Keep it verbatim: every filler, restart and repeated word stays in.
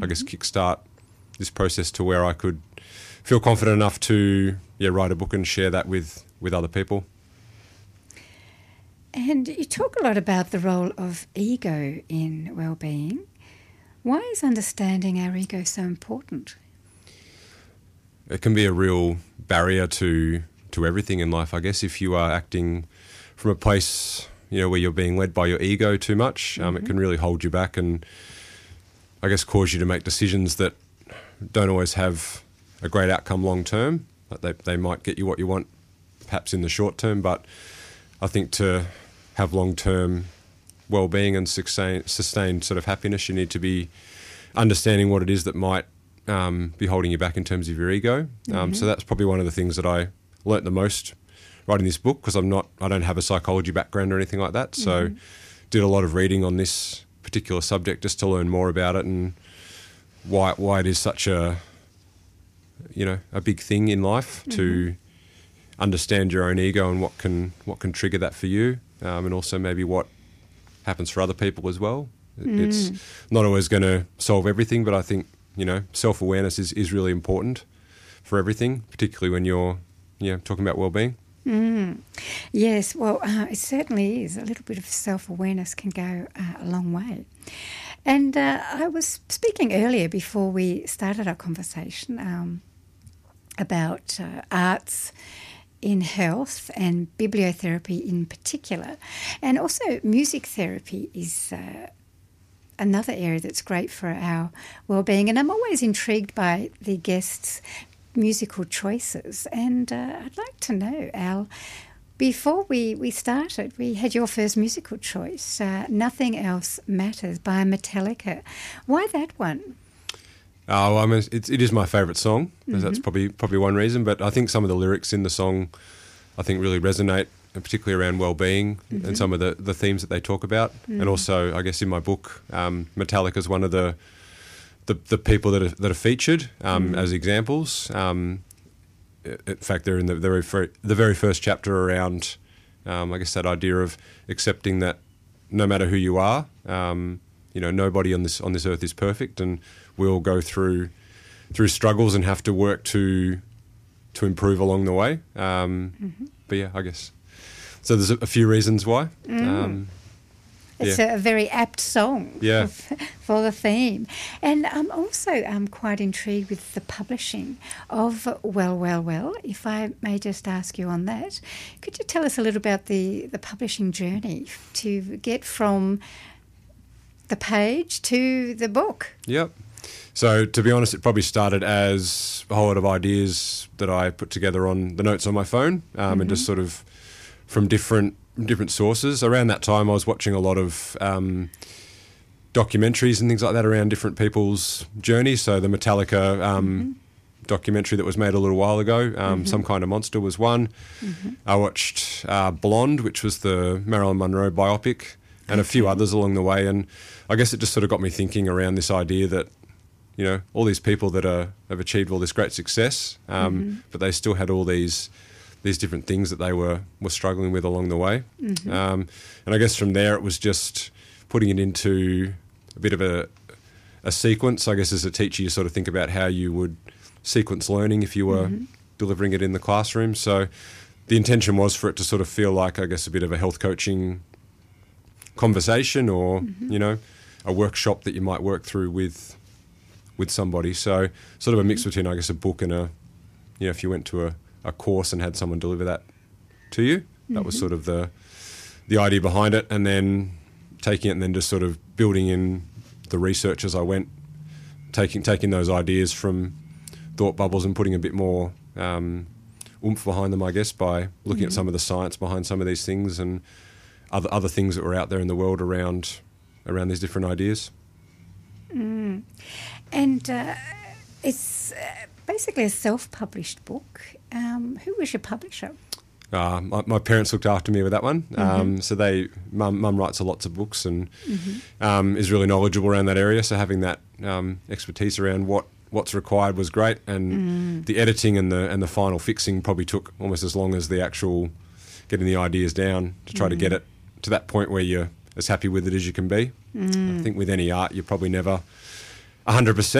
I guess, kickstart this process to where I could feel confident enough to yeah write a book and share that with, with other people. And you talk a lot about the role of ego in well-being. Why is understanding our ego so important? It can be a real barrier to to everything in life, I guess, if you are acting from a place, you know, where you're being led by your ego too much. Um, mm-hmm. It can really hold you back and, I guess, cause you to make decisions that don't always have a great outcome long term. But they they might get you what you want, perhaps in the short term. But I think to have long term well-being and sustain, sustained sort of happiness, you need to be understanding what it is that might um, be holding you back in terms of your ego. Mm-hmm. Um, so that's probably one of the things that I learnt the most writing this book, because I'm not, I don't have a psychology background or anything like that. So mm-hmm. did a lot of reading on this particular subject just to learn more about it and why why it is such a, you know, a big thing in life mm-hmm. to understand your own ego and what can what can trigger that for you, um, and also maybe what happens for other people as well. Mm. It's not always going to solve everything, but I think, you know, self-awareness is, is really important for everything, particularly when you're, you know, talking about well-being. Mm. Yes, well, uh, it certainly is. A little bit of self-awareness can go uh, a long way. And uh, I was speaking earlier before we started our conversation um, about uh, arts in health and bibliotherapy in particular. And also music therapy is uh, another area that's great for our well-being. And I'm always intrigued by the guests' musical choices. And uh, I'd like to know, Al, before we, we started, we had your first musical choice, uh, Nothing Else Matters by Metallica. Why that one? Oh, I mean, it, it is my favourite song. Mm-hmm. That's probably probably one reason. But I think some of the lyrics in the song, I think, really resonate, particularly around well-being mm-hmm. and some of the, the themes that they talk about. Mm-hmm. And also, I guess, in my book, um, Metallica is one of the the, the people that are, that are featured um, mm-hmm. as examples. Um, in fact, they're in the very the very first chapter around, um, I guess, that idea of accepting that no matter who you are, um, you know, nobody on this on this earth is perfect, and we all go through through struggles and have to work to to improve along the way. Um, mm-hmm. But yeah, I guess so. There's a, a few reasons why. Mm. Um, it's yeah. a, a very apt song yeah. for, for the theme. And I'm also um, quite intrigued with the publishing of Well, Well, Well. If I may just ask you on that, could you tell us a little about the, the publishing journey to get from the page to the book? Yep. So to be honest, it probably started as a whole lot of ideas that I put together on the notes on my phone, um, mm-hmm. and just sort of from different different sources. Around that time, I was watching a lot of um, documentaries and things like that around different people's journeys. So the Metallica um, mm-hmm. documentary that was made a little while ago, um, mm-hmm. Some Kind of Monster was one. Mm-hmm. I watched uh, Blonde, which was the Marilyn Monroe biopic, and okay. a few others along the way. And I guess it just sort of got me thinking around this idea that, you know, all these people that are, have achieved all this great success, um, mm-hmm. but they still had all these these different things that they were, were struggling with along the way. Mm-hmm. Um, and I guess from there it was just putting it into a bit of a, a sequence. I guess as a teacher you sort of think about how you would sequence learning if you were mm-hmm. delivering it in the classroom. So the intention was for it to sort of feel like, I guess, a bit of a health coaching conversation or, mm-hmm. you know, a workshop that you might work through with with somebody. So sort of a mix between, I guess, a book and a, you know, if you went to a, a course and had someone deliver that to you, mm-hmm. that was sort of the the idea behind it. And then taking it and then just sort of building in the research as I went, taking taking those ideas from thought bubbles and putting a bit more um, oomph behind them, I guess, by looking mm-hmm. at some of the science behind some of these things and other other things that were out there in the world around around these different ideas. Mm. And uh, it's uh, basically a self-published book. Um, who was your publisher? Uh, my, my parents looked after me with that one. Mm-hmm. Um, so they, mum, mum writes a lots of books and mm-hmm. um, is really knowledgeable around that area. So having that um, expertise around what, what's required was great. And mm. the editing and the and the final fixing probably took almost as long as the actual getting the ideas down to try mm. to get it to that point where you're as happy with it as you can be. Mm. I think with any art, you probably never A hundred percent.